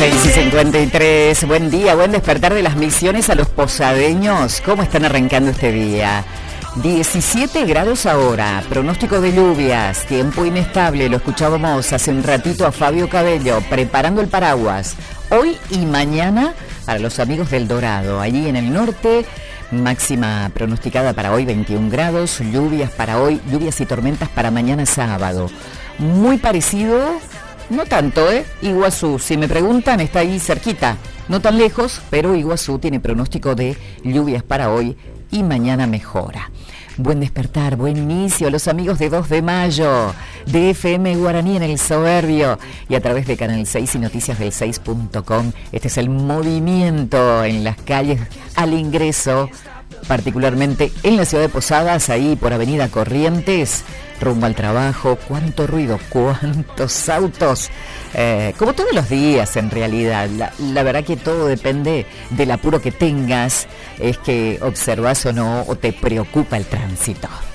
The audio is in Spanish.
6:53, buen día, buen despertar de las Misiones a los posadeños. ¿Cómo están arrancando este día? 17 grados ahora, pronóstico de lluvias, tiempo inestable, lo escuchábamos hace un ratito a Fabio Cabello, preparando el paraguas. Hoy y mañana para los amigos del Dorado, allí en el norte, máxima pronosticada para hoy 21 grados, lluvias para hoy, lluvias y tormentas para mañana sábado. Muy parecido, no tanto, Iguazú, si me preguntan, está ahí cerquita, no tan lejos, pero Iguazú tiene pronóstico de lluvias para hoy y mañana mejora. Buen despertar, buen inicio a los amigos de 2 de mayo, de FM Guaraní en el Soberbio y a través de Canal 6 y Noticias del 6.com. Este es el movimiento en las calles al ingreso, particularmente en la ciudad de Posadas, ahí por Avenida Corrientes, rumbo al trabajo. Cuánto ruido, cuántos autos, como todos los días en realidad. La verdad que todo depende del apuro que tengas, es que observas o no, o te preocupa el tránsito.